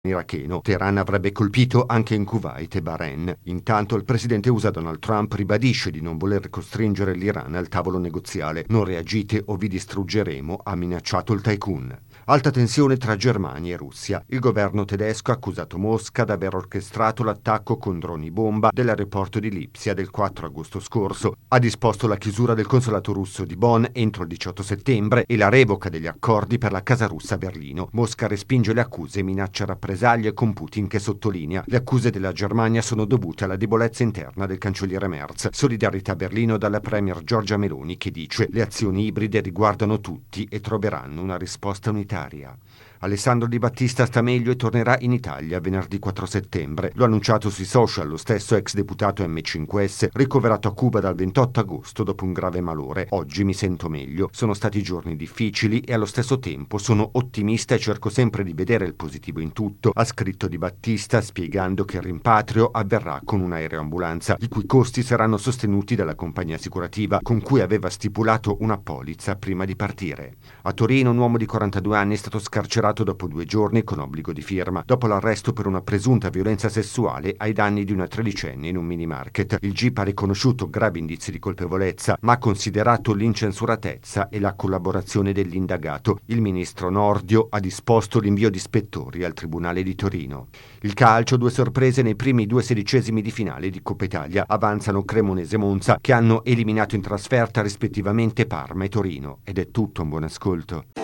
iracheno. Teheran avrebbe colpito anche in Kuwait e Bahrain. Intanto il presidente USA Donald Trump ribadisce di non voler costringere l'Iran al tavolo negoziale. Non reagite o vi distruggeremo, ha minacciato il tycoon. Alta tensione tra Germania e Russia. Il governo tedesco ha accusato Mosca di aver orchestrato l'attacco con droni bomba dell'aeroporto di Lipsia del 4 agosto scorso. Ha disposto la chiusura del consolato russo di Bonn entro il 18 settembre e la revoca degli accordi per la casa russa a Berlino. Mosca respinge le accuse e minaccia rappresaglie con Putin, che sottolinea: le accuse della Germania sono dovute alla debolezza interna del cancelliere Merz. Solidarietà a Berlino dalla premier Giorgia Meloni, che dice: le azioni ibride riguardano tutti e troveranno una risposta unitaria. Alessandro Di Battista sta meglio e tornerà in Italia venerdì 4 settembre. Lo ha annunciato sui social lo stesso ex deputato M5S, ricoverato a Cuba dal 28 agosto dopo un grave malore. Oggi mi sento meglio. Sono stati giorni difficili e allo stesso tempo sono ottimista e cerco sempre di vedere il positivo in tutto, ha scritto Di Battista, spiegando che il rimpatrio avverrà con un'aeroambulanza, i cui costi saranno sostenuti dalla compagnia assicurativa con cui aveva stipulato una polizza prima di partire. A Torino un uomo di 42 anni è stato scarcerato dopo 2 giorni con obbligo di firma, dopo l'arresto per una presunta violenza sessuale ai danni di una tredicenne in un minimarket. Il GIP ha riconosciuto gravi indizi di colpevolezza, ma ha considerato l'incensuratezza e la collaborazione dell'indagato. Il ministro Nordio ha disposto l'invio di ispettori al Tribunale di Torino. Il calcio, 2 sorprese nei primi 2 sedicesimi di finale di Coppa Italia. Avanzano Cremonese e Monza, che hanno eliminato in trasferta rispettivamente Parma e Torino. Ed è tutto, un buon ascolto.